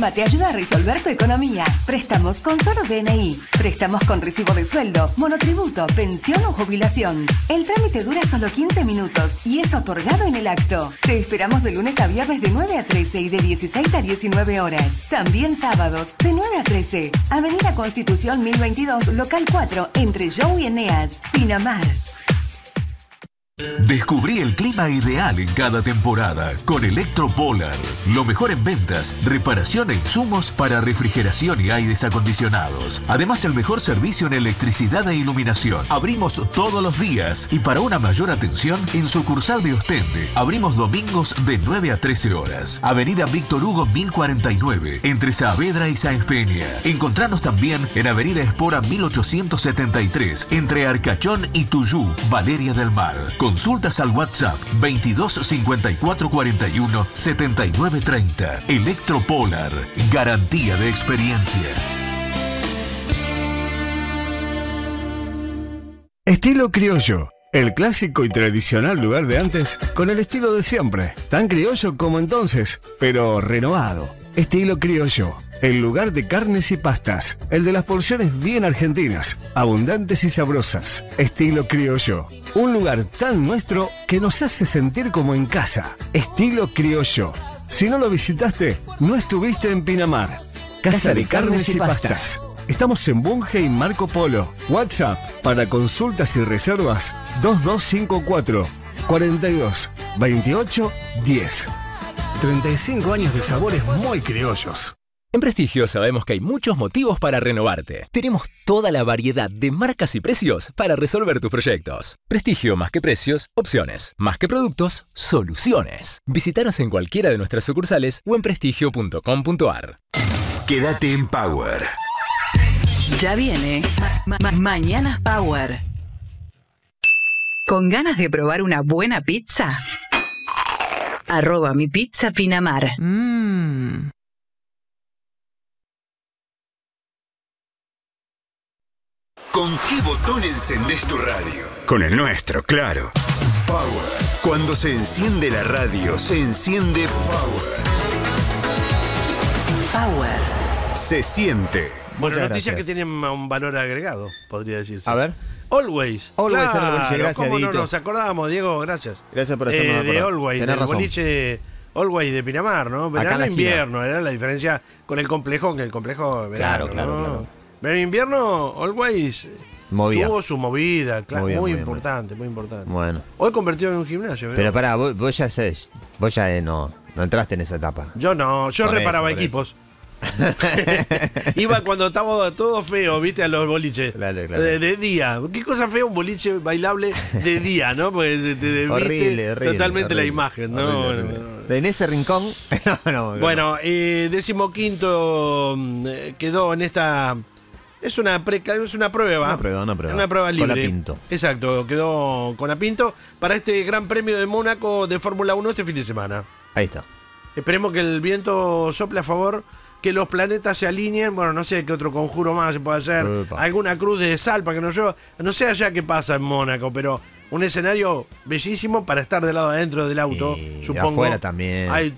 Samba te ayuda a resolver tu economía. Préstamos con solo DNI. Préstamos con recibo de sueldo, monotributo, pensión o jubilación. El trámite dura solo 15 minutos y es otorgado en el acto. Te esperamos de lunes a viernes de 9 a 13 y de 16 a 19 horas. También sábados de 9 a 13. Avenida Constitución 1022, local 4, entre Jou y Eneas. Pinamar. Descubrí el clima ideal en cada temporada con Electropolar. Lo mejor en ventas, reparación e insumos para refrigeración y aires acondicionados. Además, el mejor servicio en electricidad e iluminación. Abrimos todos los días y para una mayor atención, en sucursal de Ostende. Abrimos domingos de 9 a 13 horas. Avenida Víctor Hugo 1049, entre Saavedra y Sáenz Peña. Encontranos también en Avenida Espora 1873, entre Arcachón y Tuyú, Valeria del Mar. Consultas al WhatsApp 22 54 41 79 30. Electropolar, garantía de experiencia. Estilo criollo, el clásico y tradicional lugar de antes con el estilo de siempre. Tan criollo como entonces, pero renovado. Estilo criollo, el lugar de carnes y pastas, el de las porciones bien argentinas, abundantes y sabrosas. Estilo criollo, un lugar tan nuestro que nos hace sentir como en casa. Estilo criollo. Si no lo visitaste, no estuviste en Pinamar. Casa de Carnes y Pastas. Estamos en Bunge y Marco Polo. WhatsApp para consultas y reservas 2254 42 28 10. 35 años de sabores muy criollos. En Prestigio sabemos que hay muchos motivos para renovarte. Tenemos toda la variedad de marcas y precios para resolver tus proyectos. Prestigio, más que precios, opciones. Más que productos, soluciones. Visítanos en cualquiera de nuestras sucursales o en prestigio.com.ar. Quédate en Power. Ya viene Mañanas Power. ¿Con ganas de probar una buena pizza? @mi pizza Pinamar. ¿Con qué botón encendés tu radio? Con el nuestro, claro. Power. Cuando se enciende la radio, se enciende Power. Se siente. Bueno, Muchas noticias gracias. que tienen un valor agregado, podría decirse. A ver. Always. Always, claro, era el boliche, gracias, ¿cómo no Dieguito? nos acordábamos, Diego? Gracias. Gracias por hacernos de acordar. Always, Tenés del razón. boliche Always de Pinamar, ¿no? Acá en Verano la e esquina. invierno, era la diferencia con el complejo, que el complejo verano, Claro. ¿no? Verano e invierno, Always Movida. tuvo su movida, claro, Muy bien, muy muy bien, importante, muy importante. Bueno. Hoy convertido en un gimnasio, ¿verdad? Pero pará, vos ya sabés, vos ya no entraste en esa etapa. Yo no, yo Por reparaba eso, por equipos. Iba cuando estaba todo feo, viste, a los boliches. Claro. De día. Qué cosa fea un boliche bailable de día, ¿no? Porque te viste Horrible, totalmente la horrible. imagen, ¿no? Horrible, Bueno, horrible. En ese rincón. no. Bueno, 15º quedó en esta. Es una prueba. Una prueba. Una prueba libre. Colapinto. Exacto, quedó Colapinto para este Gran Premio de Mónaco de Fórmula 1 este fin de semana. Ahí está. Esperemos que el viento sople a favor, que los planetas se alineen. Bueno, no sé qué otro conjuro más se puede hacer. Epa. Alguna cruz de sal para que nos llueva. No sé allá qué pasa en Mónaco, pero un escenario bellísimo para estar del lado adentro del auto, Y supongo. afuera también. Hay